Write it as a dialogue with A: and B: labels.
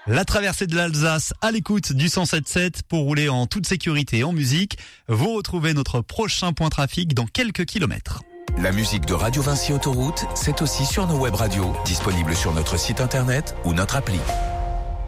A: La traversée de l'Alsace à l'écoute du 107.7 pour rouler en toute sécurité en musique. Vous retrouvez notre prochain point trafic dans quelques kilomètres.
B: La musique de Radio Vinci Autoroute, c'est aussi sur nos web radios, disponibles sur notre site internet ou notre appli.